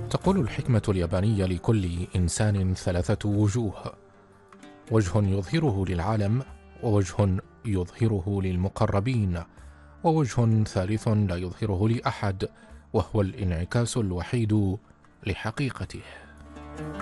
تقول الحكمة اليابانية: لكل إنسان 3 وجوه، وجه يظهره للعالم، ووجه يظهره للمقربين، ووجه ثالث لا يظهره لأحد، وهو الانعكاس الوحيد لحقيقته.